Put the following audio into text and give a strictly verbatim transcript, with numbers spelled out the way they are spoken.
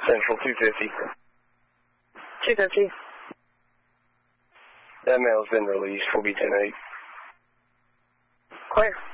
Central two fifty. two fifty. That mail's been released. We'll be ten eight. Clear.